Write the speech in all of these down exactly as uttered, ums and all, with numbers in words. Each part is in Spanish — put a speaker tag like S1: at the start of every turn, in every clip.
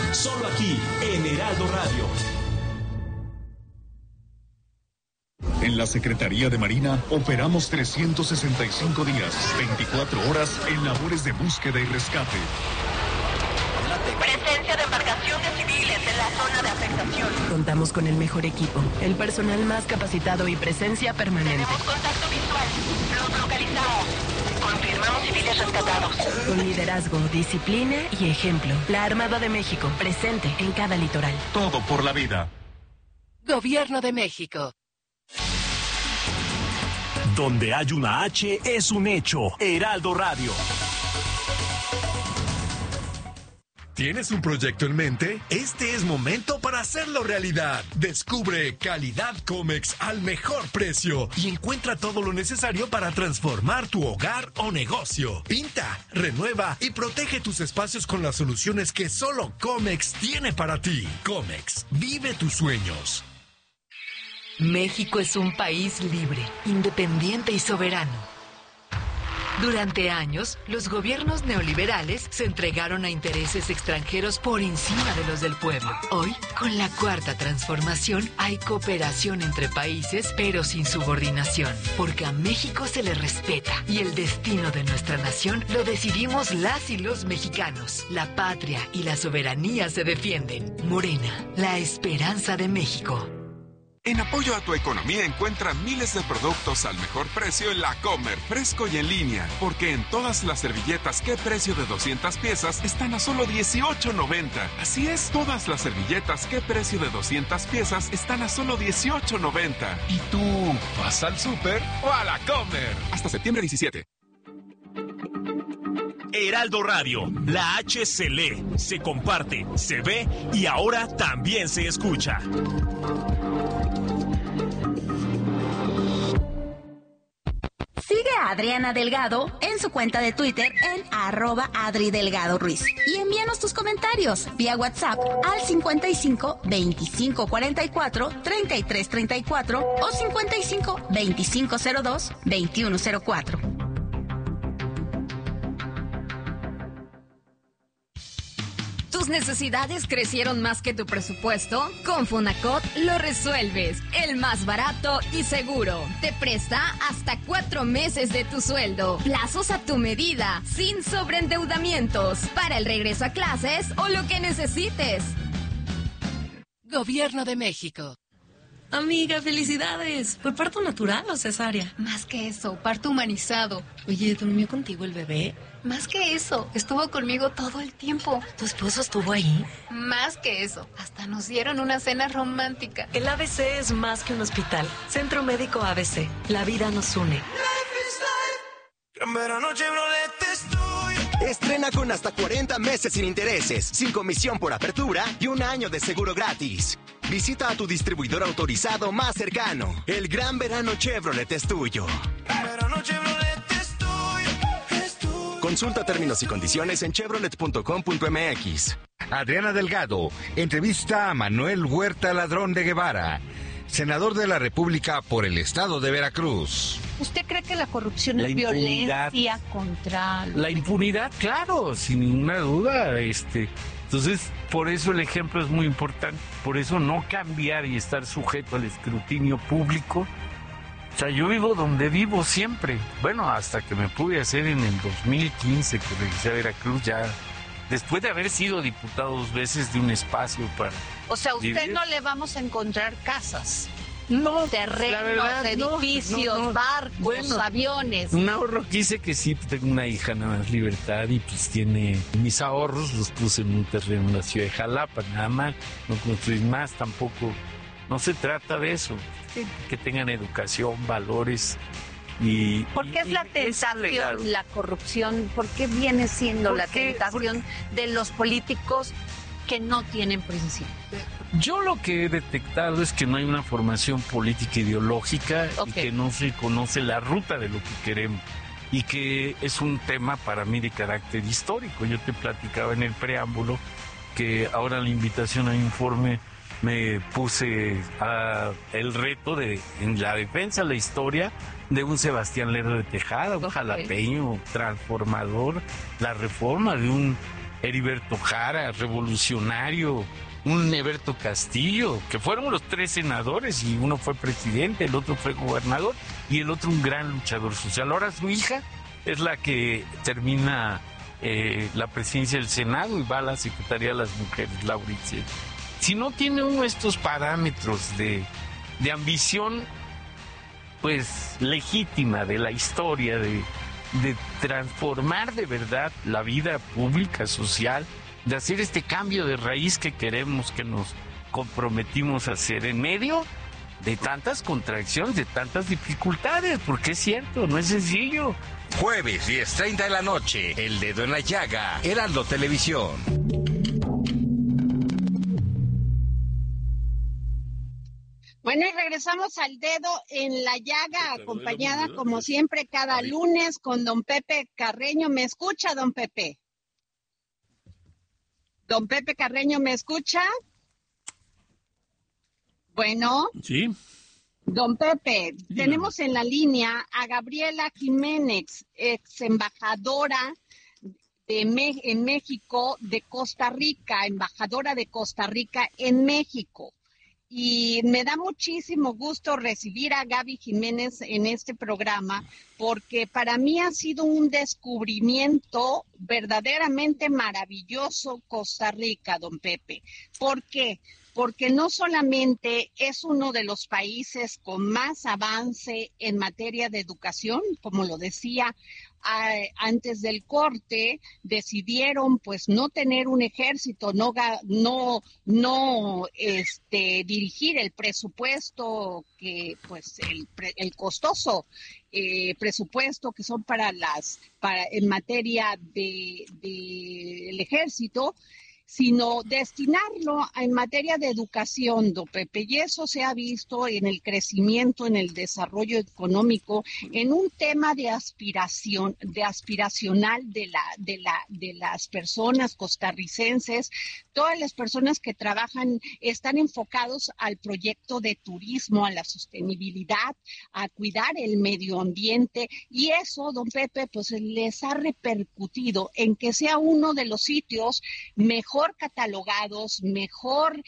S1: Solo aquí, en Heraldo Radio.
S2: En la Secretaría de Marina operamos trescientos sesenta y cinco días, veinticuatro horas en labores de búsqueda y rescate.
S3: Presencia de embarcaciones civiles en la zona de afectación.
S4: Contamos con el mejor equipo, el personal más capacitado y presencia permanente.
S3: Tenemos contacto visual. Los localizamos. Confirmamos civiles rescatados.
S4: Con liderazgo, disciplina y ejemplo. La Armada de México, presente en cada litoral.
S2: Todo por la vida.
S5: Gobierno de México.
S1: Donde hay una H es un hecho. Heraldo Radio.
S6: ¿Tienes un proyecto en mente? Este es momento para hacerlo realidad. Descubre Calidad Comex al mejor precio y encuentra todo lo necesario para transformar tu hogar o negocio. Pinta, renueva y protege tus espacios con las soluciones que solo Comex tiene para ti. Comex, vive tus sueños.
S7: México es un país libre, independiente y soberano. Durante años, los gobiernos neoliberales se entregaron a intereses extranjeros por encima de los del pueblo. Hoy, con la Cuarta Transformación, hay cooperación entre países, pero sin subordinación, porque a México se le respeta y el destino de nuestra nación lo decidimos las y los mexicanos. La patria y la soberanía se defienden. Morena, la esperanza de México.
S8: En apoyo a tu economía encuentra miles de productos al mejor precio en la Comer, fresco y en línea, porque en todas las servilletas ¿Qué precio de doscientas piezas? Están a solo dieciocho noventa. Así es, todas las servilletas ¿Qué precio de doscientas piezas? Están a solo dieciocho noventa. ¿Y tú vas al súper o a la Comer? Hasta septiembre diecisiete.
S1: Heraldo Radio, la H se lee, se comparte, se ve y ahora también se escucha.
S9: Sigue a Adriana Delgado en su cuenta de Twitter en arroba Adri Delgado Ruiz. Y envíanos tus comentarios vía WhatsApp al cincuenta y cinco veinticinco cuarenta y cuatro treinta y tres treinta y cuatro o cincuenta y cinco veinticinco cero dos veintiuno cero cuatro.
S10: ¿Tus necesidades crecieron más que tu presupuesto? Con Fonacot lo resuelves. El más barato y seguro. Te presta hasta cuatro meses de tu sueldo. Plazos a tu medida, sin sobreendeudamientos. Para el regreso a clases o lo que necesites.
S5: Gobierno de México.
S11: Amiga, felicidades. ¿Por parto natural o cesárea?
S12: Más que eso, parto humanizado.
S11: Oye, ¿durmió contigo el bebé?
S12: Más que eso, estuvo conmigo todo el tiempo.
S11: ¿Tu esposo estuvo ahí?
S12: Más que eso, hasta nos dieron una cena romántica.
S11: El A B C es más que un hospital. Centro Médico A B C. La vida nos une.
S13: En verano Chevrolet estoy. Estrena con hasta cuarenta meses sin intereses, sin comisión por apertura y un año de seguro gratis. Visita a tu distribuidor autorizado más cercano. El gran verano Chevrolet es tuyo. En verano Chevrolet estoy, estoy. Consulta términos y condiciones en chevrolet punto com punto m x.
S14: Adriana Delgado entrevista a Manuel Huerta Ladrón de Guevara, senador de la República por el estado de Veracruz.
S15: ¿Usted cree que la corrupción
S16: la
S15: es
S16: impunidad,
S15: violencia contra...
S16: La impunidad, claro, sin ninguna duda. Este, entonces, por eso el ejemplo es muy importante. Por eso no cambiar y estar sujeto al escrutinio público. O sea, yo vivo donde vivo siempre. Bueno, hasta que me pude hacer en el dos mil quince, que regresé a Veracruz, ya después de haber sido diputado dos veces de un espacio para...
S15: O sea, usted
S16: vivir.
S15: no le vamos a encontrar casas,
S16: no,
S15: terrenos,
S16: la verdad,
S15: edificios,
S16: no, no, no.
S15: barcos,
S16: Bueno,
S15: aviones.
S16: Un ahorro que hice que sí, tengo una hija nada más, Libertad, y pues tiene mis ahorros, los puse en un terreno en la ciudad de Jalapa, nada más, no construir más tampoco, no se trata de eso, que, que tengan educación, valores. Y,
S15: ¿Por qué
S16: y,
S15: es la tentación, la corrupción? ¿Por qué viene siendo la
S16: qué?
S15: tentación de los políticos que no tienen principios?
S16: Yo lo que he detectado es que no hay una formación política ideológica, okay, y que no se conoce la ruta de lo que queremos, y que es un tema para mí de carácter histórico. Yo te platicaba en el preámbulo que ahora la invitación al informe me puse a el reto de, en la defensa de la historia de un Sebastián Lerdo de Tejada, un okay, jalapeño transformador, la reforma de un Heriberto Jara, revolucionario, un Heriberto Castillo, que fueron los tres senadores y uno fue presidente, el otro fue gobernador y el otro un gran luchador social. Ahora su hija es la que termina eh, la presidencia del Senado y va a la Secretaría de las Mujeres, Laura Itzel. Si no tiene uno estos parámetros de, de ambición, pues legítima de la historia, de, de transformar de verdad la vida pública, social, de hacer este cambio de raíz que queremos, que nos comprometimos a hacer en medio de tantas contradicciones, de tantas dificultades, porque es cierto, no es sencillo.
S14: Jueves, diez treinta de la noche, El Dedo en la Llaga, Heraldo Televisión.
S17: Bueno, y regresamos al Dedo en la Llaga, acompañada como siempre cada lunes con don Pepe Carreño. ¿Me escucha, don Pepe? Don Pepe Carreño, ¿me escucha? Bueno.
S18: Sí.
S17: Don Pepe, sí, tenemos en la línea a Gabriela Jiménez, ex embajadora de Me- en México de Costa Rica, embajadora de Costa Rica en México. Y me da muchísimo gusto recibir a Gaby Jiménez en este programa, porque para mí ha sido un descubrimiento verdaderamente maravilloso Costa Rica, don Pepe. ¿Por qué? Porque no solamente es uno de los países con más avance en materia de educación, como lo decía antes del corte, decidieron pues no tener un ejército, no no no este dirigir el presupuesto que pues el, el costoso eh, presupuesto que son para las para en materia de del ejército, sino destinarlo en materia de educación, don Pepe, y eso se ha visto en el crecimiento, en el desarrollo económico, en un tema de aspiración, de aspiracional de la, de la, de las personas costarricenses. Todas las personas que trabajan están enfocados al proyecto de turismo, a la sostenibilidad, a cuidar el medio ambiente, y eso, don Pepe, pues les ha repercutido en que sea uno de los sitios mejor catalogados, mejor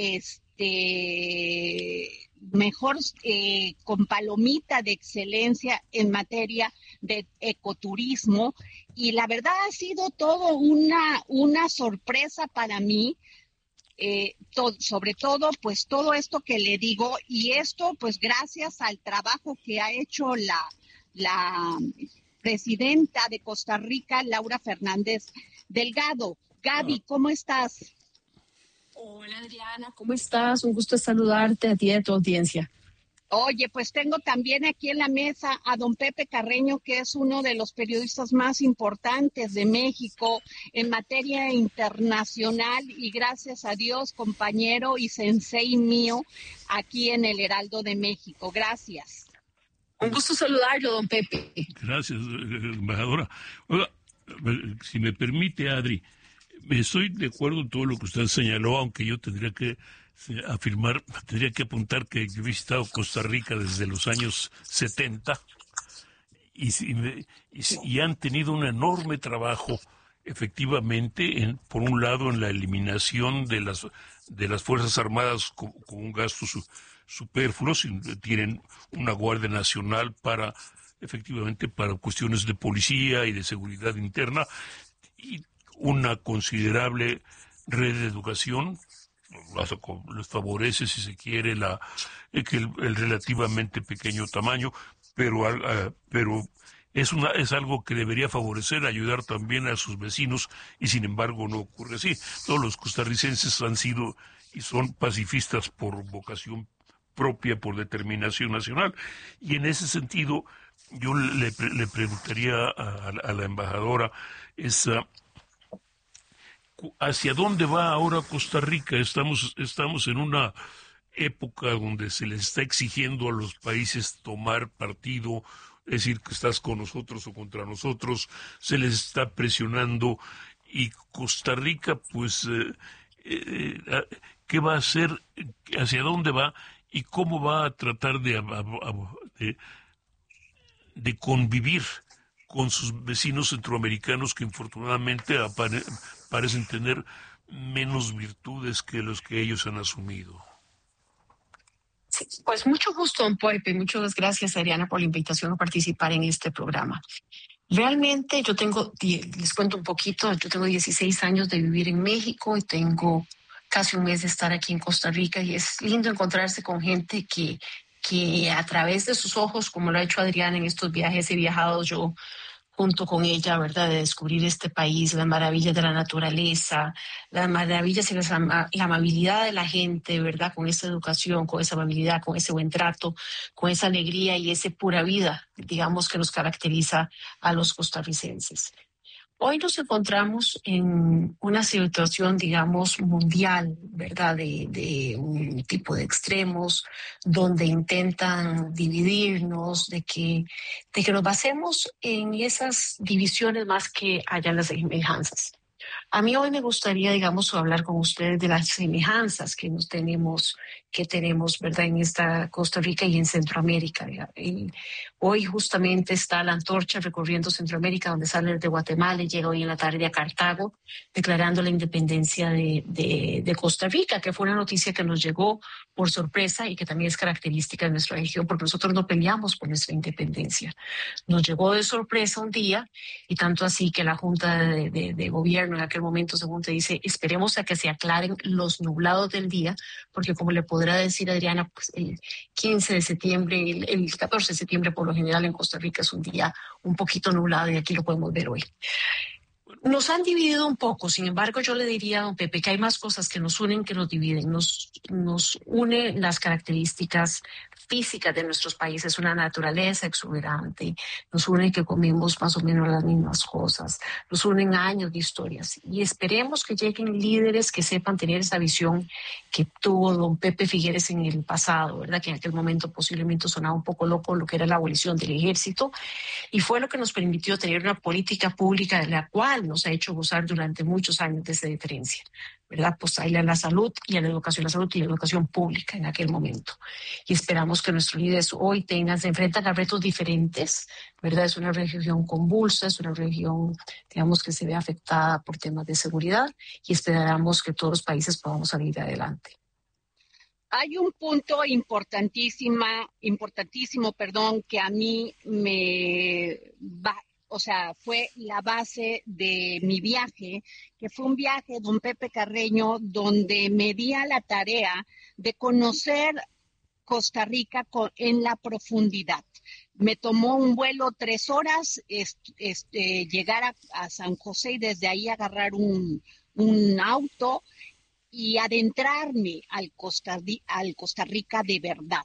S17: este mejor eh, con palomita de excelencia en materia de ecoturismo, y la verdad ha sido todo una una sorpresa para mí, eh, to- sobre todo pues todo esto que le digo, y esto pues gracias al trabajo que ha hecho la la presidenta de Costa Rica, Laura Fernández Delgado. Gaby, ¿cómo estás?
S19: Hola Adriana, ¿cómo estás? Un gusto saludarte a ti y a tu audiencia.
S17: Oye, pues tengo también aquí en la mesa a don Pepe Carreño, que es uno de los periodistas más importantes de México en materia internacional y gracias a Dios, compañero y sensei mío aquí en el Heraldo de México. Gracias.
S19: Un gusto saludarlo, don Pepe.
S18: Gracias, embajadora. Oiga, si me permite, Adri, estoy de acuerdo en todo lo que usted señaló, aunque yo tendría que afirmar, tendría que apuntar que yo he visitado Costa Rica desde los años setenta y, y, y han tenido un enorme trabajo, efectivamente, en, por un lado en la eliminación de las de las Fuerzas Armadas con, con un gasto su, superfluo, tienen una Guardia Nacional para, efectivamente, para cuestiones de policía y de seguridad interna, y una considerable red de educación, les favorece, si se quiere, la que el, el relativamente pequeño tamaño, pero uh, pero es una es algo que debería favorecer, ayudar también a sus vecinos, y sin embargo no ocurre así. Todos los costarricenses han sido y son pacifistas por vocación propia, por determinación nacional, y en ese sentido yo le, le preguntaría a, a la embajadora esa ¿hacia dónde va ahora Costa Rica? Estamos, estamos en una época donde se les está exigiendo a los países tomar partido, es decir, que estás con nosotros o contra nosotros, se les está presionando, y Costa Rica, pues, eh, eh, ¿qué va a hacer? ¿Hacia dónde va? ¿Y cómo va a tratar de, de, de convivir con sus vecinos centroamericanos que infortunadamente apare- parecen tener menos virtudes que los que ellos han asumido.
S19: Sí, pues mucho gusto, don Pepe. Muchas gracias, Adriana, por la invitación a participar en este programa. Realmente yo tengo, les cuento un poquito, yo tengo dieciséis años de vivir en México y tengo casi un mes de estar aquí en Costa Rica, y es lindo encontrarse con gente que, que a través de sus ojos, como lo ha hecho Adriana en estos viajes, he viajado yo junto con ella, ¿verdad?, de descubrir este país, las maravillas de la naturaleza, las maravillas y la, la amabilidad de la gente, ¿verdad?, con esa educación, con esa amabilidad, con ese buen trato, con esa alegría y esa pura vida, digamos, que nos caracteriza a los costarricenses. Hoy nos encontramos en una situación, digamos, mundial, ¿verdad?, de, de un tipo de extremos donde intentan dividirnos, de que, de que nos basemos en esas divisiones más que haya las semejanzas. A mí hoy me gustaría, digamos, hablar con ustedes de las semejanzas que nos tenemos, que tenemos, ¿verdad?, en esta Costa Rica y en Centroamérica. Y hoy justamente está la antorcha recorriendo Centroamérica, donde sale de Guatemala y llega hoy en la tarde a Cartago, declarando la independencia de, de, de Costa Rica, que fue una noticia que nos llegó por sorpresa y que también es característica de nuestra región, porque nosotros no peleamos por nuestra independencia. Nos llegó de sorpresa un día, y tanto así que la Junta de, de, de Gobierno en aquel momento, según te dice, esperemos a que se aclaren los nublados del día, porque como le podrá decir Adriana, pues el quince de septiembre, el, el catorce de septiembre por lo general en Costa Rica es un día un poquito nublado, y aquí lo podemos ver hoy. Nos han dividido un poco, sin embargo yo le diría a don Pepe que hay más cosas que nos unen que nos dividen. Nos, nos une las características físicas de nuestros países, una naturaleza exuberante, nos une que comemos más o menos las mismas cosas, nos unen años de historias, y esperemos que lleguen líderes que sepan tener esa visión que tuvo don Pepe Figueres en el pasado, ¿verdad?, que en aquel momento posiblemente sonaba un poco loco lo que era la abolición del ejército, y fue lo que nos permitió tener una política pública de la cual nos ha hecho gozar durante muchos años de esa diferencia, ¿verdad? Pues a la salud y a la educación, la salud y la educación pública en aquel momento. Y esperamos que nuestros líderes hoy tengan, se enfrentan a retos diferentes, ¿verdad? Es una región convulsa, es una región, digamos, que se ve afectada por temas de seguridad, y esperamos que todos los países podamos salir adelante.
S17: Hay un punto importantísima, importantísimo, perdón, que a mí me va, o sea, fue la base de mi viaje, que fue un viaje, don Pepe Carreño, donde me di a la tarea de conocer Costa Rica con, en la profundidad. Me tomó un vuelo tres horas, este, este, llegar a, a San José y desde ahí agarrar un, un auto y adentrarme al Costa, al Costa Rica de verdad.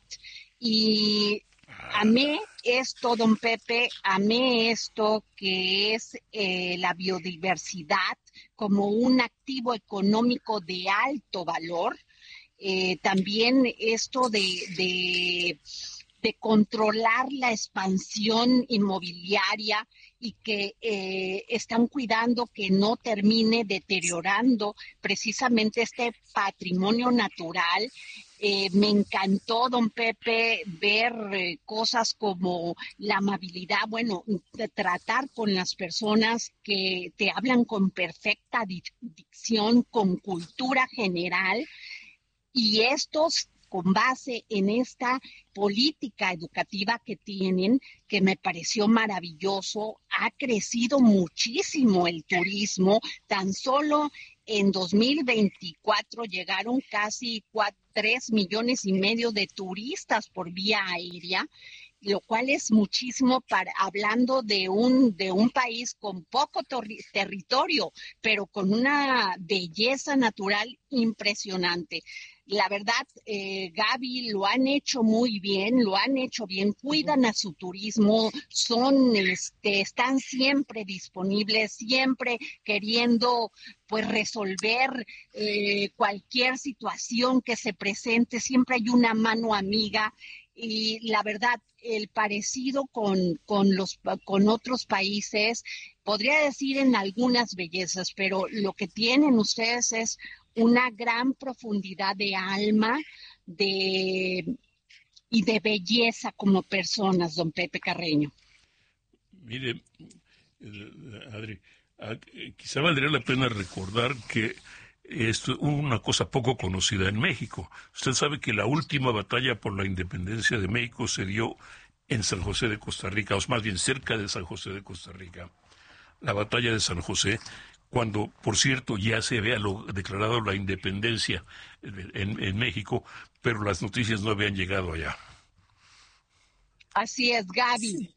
S17: Y amé esto, don Pepe, amé esto que es eh, la biodiversidad como un activo económico de alto valor. Eh, también esto de, de, de controlar la expansión inmobiliaria y que eh, están cuidando que no termine deteriorando precisamente este patrimonio natural. Eh, me encantó, don Pepe, ver eh, cosas como la amabilidad, bueno, de tratar con las personas que te hablan con perfecta dicción, con cultura general, y estos con base en esta política educativa que tienen, que me pareció maravilloso. Ha crecido muchísimo el turismo, tan solo en dos mil veinticuatro llegaron casi cuatro, tres millones y medio de turistas por vía aérea, lo cual es muchísimo para hablando de un de un país con poco ter- territorio, pero con una belleza natural impresionante. La verdad, eh, Gaby, lo han hecho muy bien, lo han hecho bien, cuidan a su turismo, son, este, están siempre disponibles, siempre queriendo, pues, resolver eh, cualquier situación que se presente, siempre hay una mano amiga. Y la verdad, el parecido con, con, los, con otros países, podría decir en algunas bellezas, pero lo que tienen ustedes es una gran profundidad de alma de, y de belleza como personas, don Pepe Carreño.
S18: Mire, eh, Adri, eh, quizá valdría la pena recordar que esto es una cosa poco conocida en México. Usted sabe que la última batalla por la independencia de México se dio en San José de Costa Rica, o más bien cerca de San José de Costa Rica. La batalla de San José, cuando, por cierto, ya se había lo, declarado la independencia en, en México, pero las noticias no habían llegado allá.
S17: Así es, Gaby.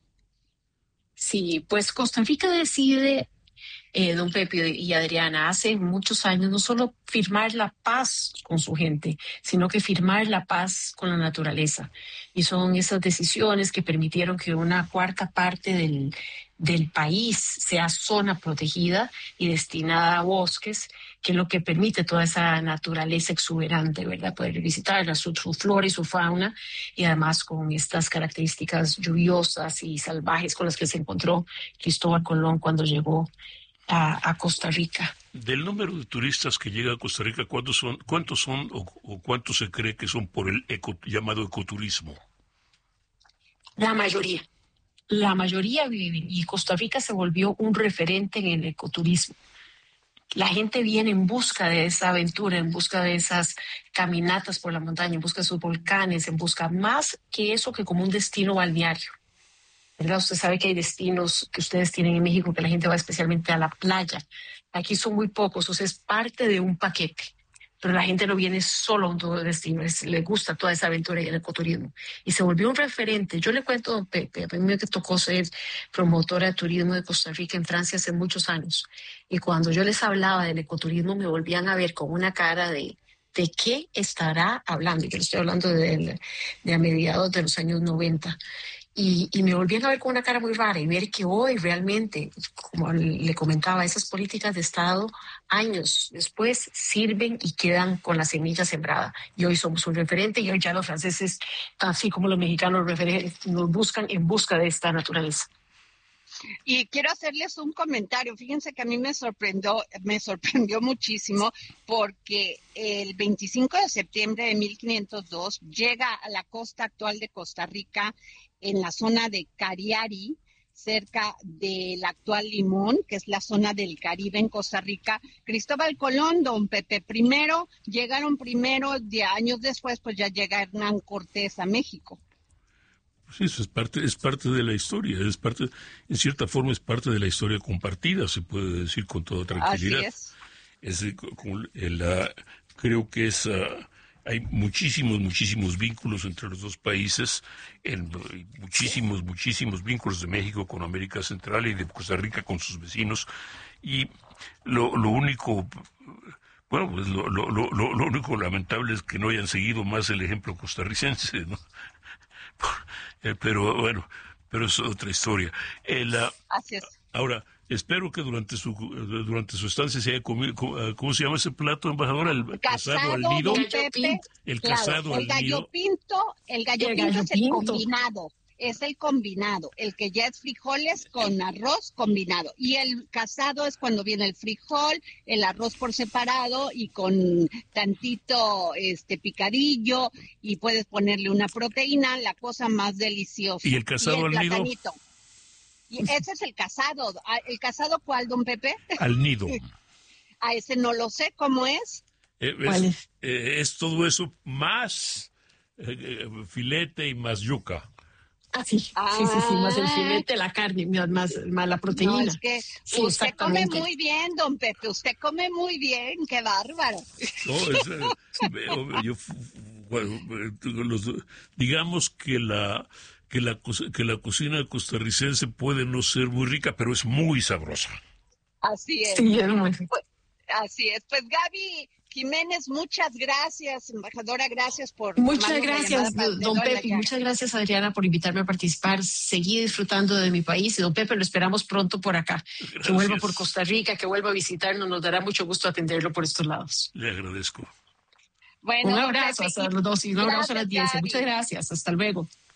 S19: Sí, pues Costa Rica decide, eh, don Pepe y Adriana, hace muchos años no solo firmar la paz con su gente, sino que firmar la paz con la naturaleza. Y son esas decisiones que permitieron que una cuarta parte del, del país sea zona protegida y destinada a bosques, que es lo que permite toda esa naturaleza exuberante, ¿verdad? Poder visitarla, su, su flora y su fauna, y además con estas características lluviosas y salvajes con las que se encontró Cristóbal Colón cuando llegó a, a Costa Rica.
S18: Del número de turistas que llega a Costa Rica, ¿cuántos son, cuántos son o, o cuántos se cree que son por el eco, llamado ecoturismo?
S19: La mayoría. La mayoría viven, y Costa Rica se volvió un referente en el ecoturismo. La gente viene en busca de esa aventura, en busca de esas caminatas por la montaña, en busca de sus volcanes, en busca más que eso que como un destino balneario. ¿Verdad? Usted sabe que hay destinos que ustedes tienen en México que la gente va especialmente a la playa. Aquí son muy pocos, o sea, es parte de un paquete. Pero la gente no viene solo a un destino, es, le gusta toda esa aventura y el ecoturismo. Y se volvió un referente. Yo le cuento, don Pepe, a mí me tocó ser promotora de turismo de Costa Rica en Francia hace muchos años. Y cuando yo les hablaba del ecoturismo, me volvían a ver con una cara de, ¿de qué estará hablando? Y yo le estoy hablando de, de a mediados de los años noventa. Y, y me volvían a ver con una cara muy rara y ver que hoy realmente, como le comentaba, esas políticas de Estado años después sirven y quedan con la semilla sembrada. Y hoy somos un referente y hoy ya los franceses, así como los mexicanos, nos buscan en busca de esta naturaleza.
S17: Y quiero hacerles un comentario. Fíjense que a mí me sorprendió, me sorprendió muchísimo porque el veinticinco de septiembre de mil quinientos dos llega a la costa actual de Costa Rica, en la zona de Cariari, cerca del actual Limón, que es la zona del Caribe en Costa Rica. Cristóbal Colón, don Pepe, primero, llegaron primero, de años después, pues ya llega Hernán Cortés a México.
S18: Sí, eso es parte, es parte de la historia, es parte, en cierta forma es parte de la historia compartida, se puede decir con toda tranquilidad.
S17: Así
S18: es.
S17: es.
S18: es con la, creo que es, uh, hay muchísimos, muchísimos vínculos entre los dos países, en, muchísimos, muchísimos vínculos de México con América Central y de Costa Rica con sus vecinos, y lo, lo único... Bueno, pues lo, lo, lo, lo único lamentable es que no hayan seguido más el ejemplo costarricense, ¿no? Pero bueno, pero es otra historia. El, uh,
S17: Así es.
S18: Ahora, espero que durante su durante su estancia se haya comido, ¿cómo se llama ese plato, embajadora? El
S17: casado,
S18: casado al nido.
S17: Pepe,
S18: el
S17: claro,
S18: casado
S17: el
S18: al
S17: gallo
S18: nido.
S17: Pinto, el gallo
S19: el
S17: pinto
S19: gallo
S17: es el
S19: pinto.
S17: combinado. Es el combinado, el que ya es frijoles con arroz combinado. Y el casado es cuando viene el frijol, el arroz por separado y con tantito este picadillo, y puedes ponerle una proteína, la cosa más deliciosa.
S18: ¿Y el casado al nido?
S17: Y ese es el casado. ¿El casado cuál, don Pepe?
S18: Al nido.
S17: A ese no lo sé, ¿cómo es?
S18: Eh,
S19: ¿Cuál
S18: es,
S19: es?
S18: eh, es todo eso más eh, eh, filete y más yuca.
S19: Ah, sí, sí, sí, sí, más el filete, la carne, más, más la proteína.
S17: No, es que
S19: sí,
S17: usted come muy bien, don Pepe, usted come muy bien, qué bárbaro.
S18: No, es, eh, yo, bueno, los, digamos que la, que, la, que la cocina costarricense puede no ser muy rica, pero es muy sabrosa.
S17: Así es.
S19: Sí, es muy...
S17: Pues, así es, pues Gaby Jiménez, muchas gracias, embajadora, gracias por...
S19: Muchas gracias, don Pepe, y muchas gracias, Adriana, por invitarme a participar. Seguí disfrutando de mi país y don Pepe, lo esperamos pronto por acá. Gracias. Que vuelva por Costa Rica, que vuelva a visitarnos, nos dará mucho gusto atenderlo por estos lados.
S18: Le agradezco.
S17: Bueno,
S19: un abrazo
S17: Pepe,
S19: hasta los dos y un abrazo a la audiencia.
S17: Gaby.
S19: Muchas gracias, hasta luego.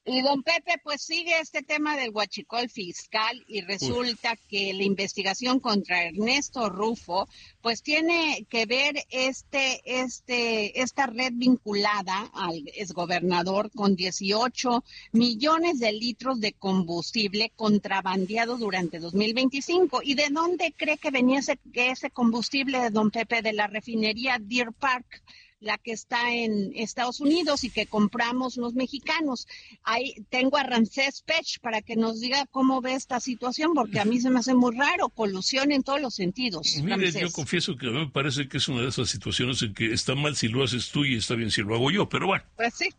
S17: Y don Pepe, pues sigue este tema del huachicol fiscal y resulta Uf. que la investigación contra Ernesto Rufo, pues tiene que ver este, este, esta red vinculada al exgobernador con dieciocho millones de litros de combustible contrabandeado durante dos mil veinticinco. ¿Y de dónde cree que venía ese, ese combustible, don Pepe? De la refinería Deer Park, la que está en Estados Unidos y que compramos los mexicanos. Ahí tengo a Ramsés Pech para que nos diga cómo ve esta situación, porque a mí se me hace muy raro, colusión en todos los sentidos.
S18: Mire,
S17: Ramsés.
S18: Yo confieso que a mí me parece que es una de esas situaciones en que está mal si lo haces tú y está bien si lo hago yo, pero bueno.
S17: Pues sí.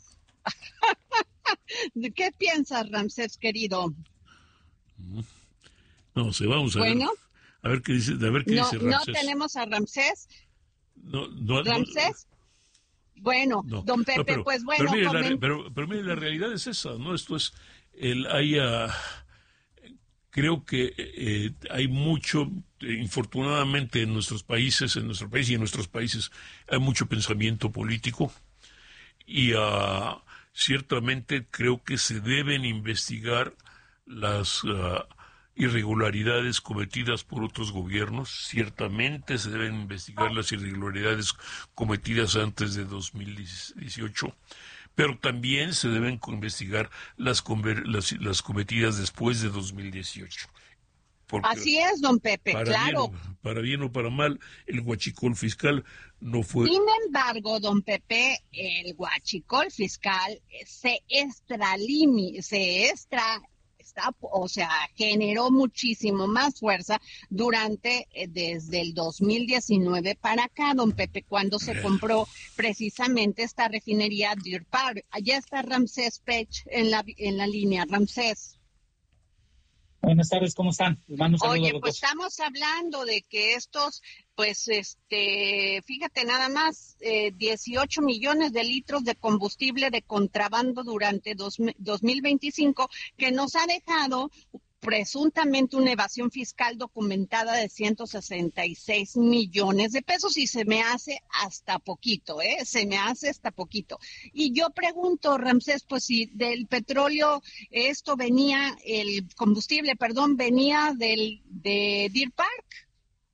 S17: ¿Qué piensas, Ramsés, querido?
S18: No sé, vamos a
S17: bueno,
S18: ver. A ver qué dice, a ver qué
S17: no,
S18: dice Ramsés.
S17: No tenemos a Ramsés.
S18: No, no,
S17: ¿Ramsés?
S18: No,
S17: Bueno,
S18: no,
S17: don Pepe,
S18: no, pero,
S17: pues bueno.
S18: Pero mire,
S17: coment...
S18: la, pero, pero mire, la realidad es esa, ¿no? Esto es, el, hay, uh, creo que eh, hay mucho, eh, infortunadamente en nuestros países, en nuestro país y en nuestros países, hay mucho pensamiento político y uh, ciertamente creo que se deben investigar las Uh, irregularidades cometidas por otros gobiernos. Ciertamente se deben investigar las irregularidades cometidas antes de dos mil dieciocho, pero también se deben investigar las, las, las cometidas después de dos mil dieciocho. Porque
S17: así es, don Pepe,
S18: para
S17: claro.
S18: Bien, para bien o para mal, el huachicol fiscal no fue...
S17: Sin embargo, don Pepe, el huachicol fiscal se extralimi, se extra... o sea, generó muchísimo más fuerza durante, eh, desde el dos mil diecinueve para acá, don Pepe, cuando se compró precisamente esta refinería Deer Park. Allá está Ramsés Pech en la, en la línea. Ramsés.
S20: Buenas tardes, ¿cómo están? Les mando un saludo
S17: Oye,
S20: a los
S17: pues
S20: dos.
S17: Estamos hablando de que estos, pues, este, fíjate nada más, eh, dieciocho millones de litros de combustible de contrabando durante dos, dos mil veinticinco, que nos ha dejado presuntamente una evasión fiscal documentada de ciento sesenta y seis millones de pesos y se me hace hasta poquito, ¿eh? Se me hace hasta poquito. Y yo pregunto, Ramsés, pues si del petróleo esto venía, el combustible, perdón, venía del de Deer Park.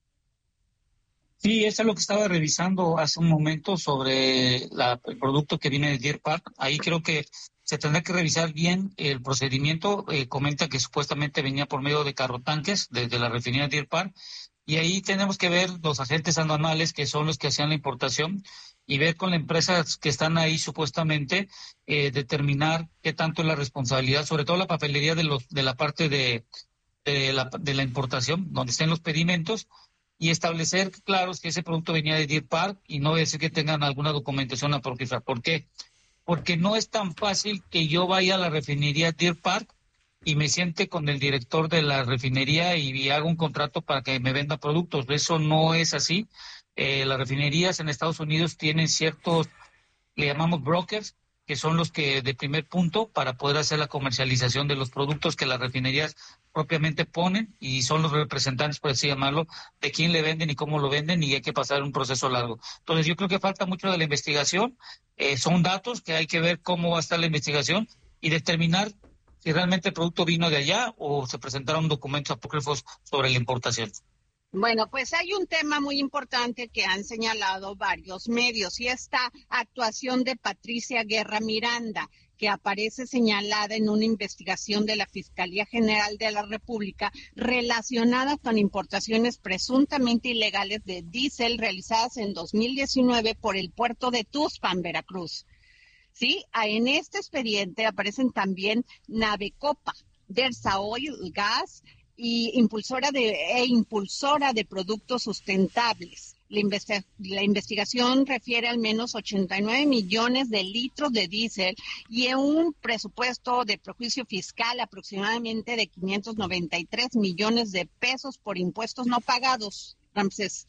S20: Sí, eso es lo que estaba revisando hace un momento sobre la, el producto que viene de Deer Park. Ahí creo que se tendrá que revisar bien el procedimiento. Eh, comenta que supuestamente venía por medio de carrotanques desde la refinería Deer Park. Y ahí tenemos que ver los agentes aduanales que son los que hacían la importación y ver con las empresas que están ahí supuestamente, eh, determinar qué tanto es la responsabilidad, sobre todo la papelería de, los, de la parte de, de, la, de la importación, donde estén los pedimentos, y establecer claros que ese producto venía de Deer Park y no decir que tengan alguna documentación apócrifa. ¿Por qué? Porque no es tan fácil que yo vaya a la refinería Deer Park y me siente con el director de la refinería y, y haga un contrato para que me venda productos. Eso no es así. Eh, las refinerías en Estados Unidos tienen ciertos, le llamamos brokers, que son los que de primer punto para poder hacer la comercialización de los productos que las refinerías propiamente ponen y son los representantes, por así llamarlo, de quién le venden y cómo lo venden y hay que pasar un proceso largo. Entonces yo creo que falta mucho de la investigación, eh, son datos que hay que ver cómo va a estar la investigación y determinar si realmente el producto vino de allá o se presentaron documentos apócrifos sobre la importación.
S17: Bueno, pues hay un tema muy importante que han señalado varios medios y esta actuación de Patricia Guerra Miranda, que aparece señalada en una investigación de la Fiscalía General de la República relacionada con importaciones presuntamente ilegales de diésel realizadas en dos mil diecinueve por el puerto de Tuxpan, Veracruz. Sí, en este expediente aparecen también Navecopa, Dersa Oil, Gas y impulsora de e impulsora de productos sustentables. La, investi- la investigación refiere al menos ochenta y nueve millones de litros de diésel y en un presupuesto de perjuicio fiscal aproximadamente de quinientos noventa y tres millones de pesos por impuestos no pagados. Ramsés.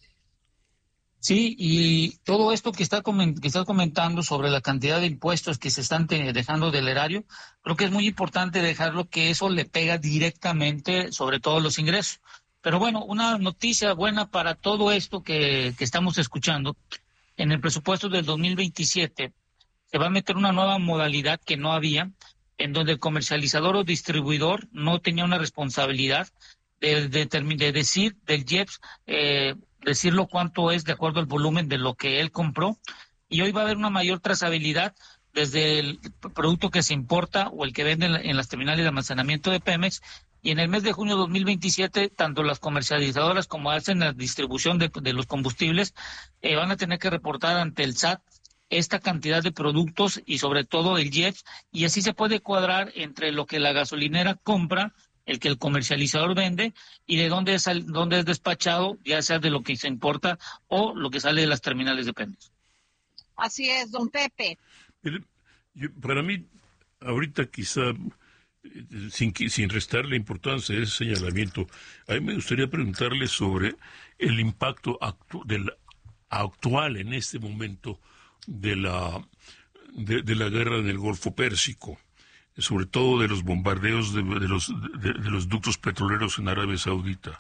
S20: Sí, y todo esto que, está coment- que estás comentando sobre la cantidad de impuestos que se están te- dejando del erario, creo que es muy importante dejarlo que eso le pega directamente sobre todos los ingresos. Pero bueno, una noticia buena para todo esto que, que estamos escuchando, en el presupuesto del dos mil veintisiete se va a meter una nueva modalidad que no había, en donde el comercializador o distribuidor no tenía una responsabilidad de, de, de decir del I E P S, eh, decirlo cuánto es de acuerdo al volumen de lo que él compró, y hoy va a haber una mayor trazabilidad desde el producto que se importa o el que vende en, la, en las terminales de almacenamiento de Pemex. Y en el mes de junio de dos mil veintisiete, tanto las comercializadoras como hacen la distribución de, de los combustibles eh, van a tener que reportar ante el S A T esta cantidad de productos y sobre todo el I E P S, y así se puede cuadrar entre lo que la gasolinera compra, el que el comercializador vende y de dónde es, dónde es despachado, ya sea de lo que se importa o lo que sale de las terminales de Pemex.
S17: Así es, don Pepe.
S18: Mire, yo, para mí, ahorita quizá, eh, sin, sin restarle importancia a ese señalamiento, a mí me gustaría preguntarle sobre el impacto actu del, actual en este momento de la, de, de la guerra en el Golfo Pérsico, sobre todo de los bombardeos de, de, los, de, de los ductos petroleros en Arabia Saudita.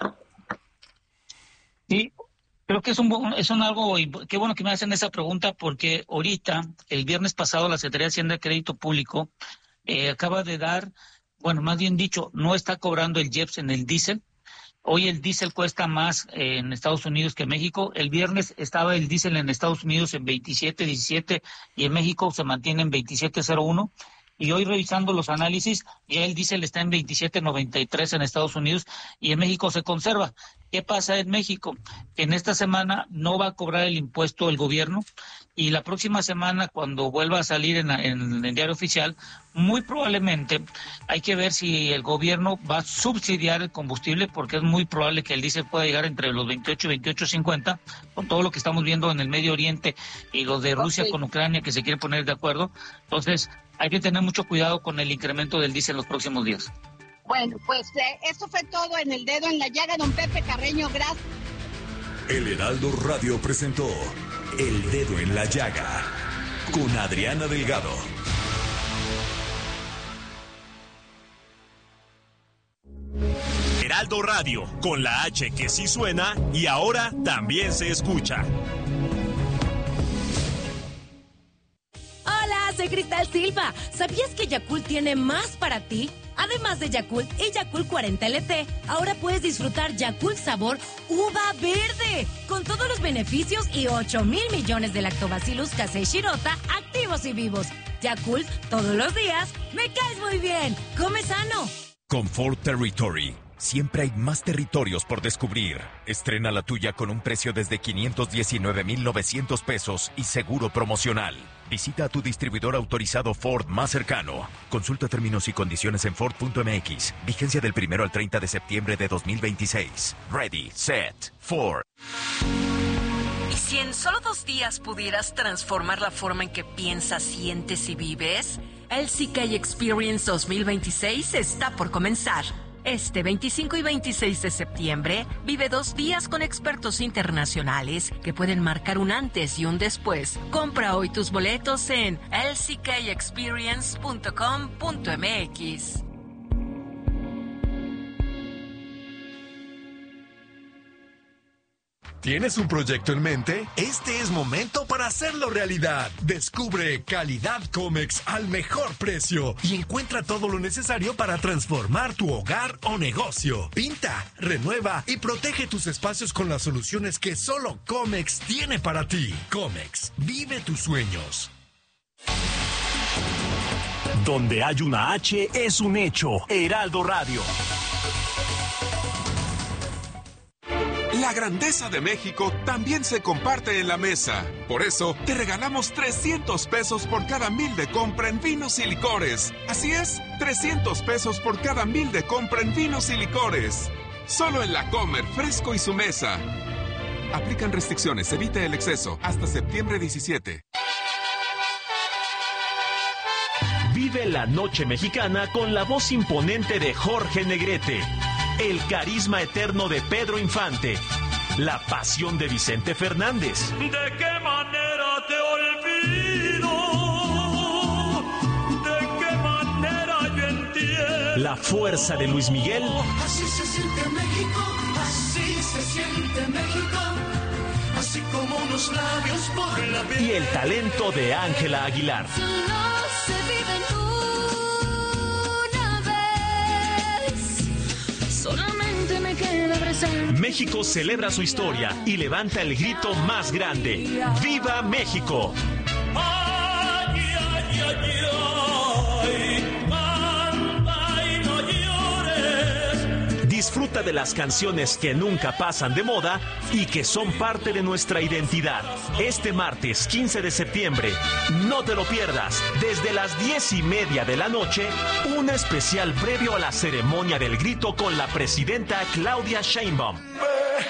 S20: Sí, creo que es un, es un algo, y qué bueno que me hacen esa pregunta, porque ahorita, el viernes pasado, la Secretaría de Hacienda y Crédito Público eh, acaba de dar, bueno, más bien dicho, no está cobrando el I E P S en el diésel. Hoy el diésel cuesta más eh, en Estados Unidos que en México. El viernes estaba el diésel en Estados Unidos en veintisiete diecisiete y en México se mantiene en veintisiete cero uno. Y hoy revisando los análisis, ya el diésel está en veintisiete noventa y tres en Estados Unidos y en México se conserva. ¿Qué pasa en México? En esta semana no va a cobrar el impuesto el gobierno, y la próxima semana, cuando vuelva a salir en, en el diario oficial, muy probablemente hay que ver si el gobierno va a subsidiar el combustible, porque es muy probable que el diésel pueda llegar entre los veintiocho y veintiocho cincuenta, con todo lo que estamos viendo en el Medio Oriente y lo de Rusia okay. con Ucrania, que se quiere poner de acuerdo. Entonces, hay que tener mucho cuidado con el incremento del diésel en los próximos días.
S17: Bueno, pues eh, eso fue todo en El Dedo en la Llaga, don Pepe Carreño, gracias.
S1: El Heraldo Radio presentó El Dedo en la Llaga con Adriana Delgado. Heraldo Radio, con la H que sí suena y ahora también se escucha.
S4: Hola, soy Cristal Silva. ¿Sabías que Yakult tiene más para ti? Además de Yakult y Yakult cuarenta L T, ahora puedes disfrutar Yakult sabor uva verde, con todos los beneficios y ocho mil millones de lactobacillus casei shirota activos y vivos. Yakult, todos los días, me caes muy bien. Come sano.
S1: Comfort Territory. Siempre hay más territorios por descubrir. Estrena la tuya con un precio desde quinientos diecinueve mil novecientos pesos y seguro promocional. Visita a tu distribuidor autorizado Ford más cercano. Consulta términos y condiciones en Ford punto M X. Vigencia del primero al treinta de septiembre de dos mil veintiséis. Ready, set, Ford.
S7: ¿Y si en solo dos días pudieras transformar la forma en que piensas, sientes y vives? El C K Experience dos mil veintiséis está por comenzar. Este veinticinco y veintiséis de septiembre, vive dos días con expertos internacionales que pueden marcar un antes y un después. Compra hoy tus boletos en el c k experience punto com punto m x.
S6: ¿Tienes un proyecto en mente? Este es momento para hacerlo realidad. Descubre Calidad Comex al mejor precio y encuentra todo lo necesario para transformar tu hogar o negocio. Pinta, renueva y protege tus espacios con las soluciones que solo Comex tiene para ti. Comex, vive tus sueños.
S1: Donde hay una H es un hecho. Heraldo Radio.
S8: La grandeza de México también se comparte en la mesa. Por eso, te regalamos trescientos pesos por cada mil de compra en vinos y licores. Así es, trescientos pesos por cada mil de compra en vinos y licores. Solo en La Comer, Fresco y Su Mesa. Aplican restricciones, evite el exceso. Hasta septiembre diecisiete.
S1: Vive la noche mexicana con la voz imponente de Jorge Negrete. El carisma eterno de Pedro Infante, la pasión de Vicente Fernández.
S21: ¿De qué manera te olvido? ¿De qué manera yo entiendo?
S1: La fuerza de Luis Miguel.
S21: Así se siente México, así se siente México, así como unos labios por la piel.
S1: Y el talento de Ángela Aguilar.
S21: No se vive solamente me queda abrazar.
S3: México celebra su historia y levanta el grito más grande. ¡Viva México!
S21: Ay, ay, ay, ay, canta y no llores.
S3: Disfruta de las canciones que nunca pasan de moda y que son parte de nuestra identidad. Este martes quince de septiembre, no te lo pierdas, desde las diez y media de la noche, un especial previo a la ceremonia del grito con la presidenta Claudia Sheinbaum.